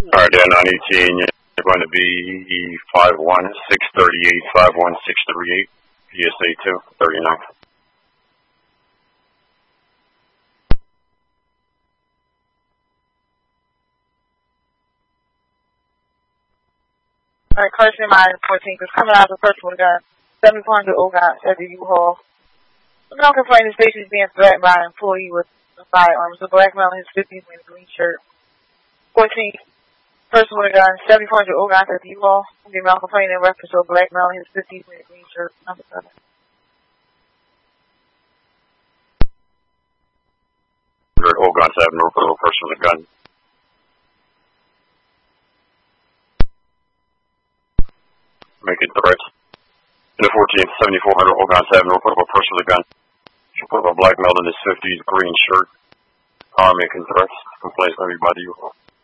Alright, then 918, you're going to be 51638, 51638, PSA 2, 39. Alright, Carson, my 14th is coming out of the first one, gun 700 Ogontz at the U-Haul. The non-complaining station is being threatened by an employee with a firearm. So black male in his 50s wearing a green shirt. 14th, person with a gun, 700 Ogontz at the U-Haul. The non-complaining in reference to a black male in his 50s wearing a green shirt. Number 7. Ogontz Avenue, report of a person with a gun. Making threats. In the 14th, 7400 Ogontz Avenue, report of a person with a gun. Report of a black male in his 50s, green shirt. Making threats. Complaints going to be by the U-Haul.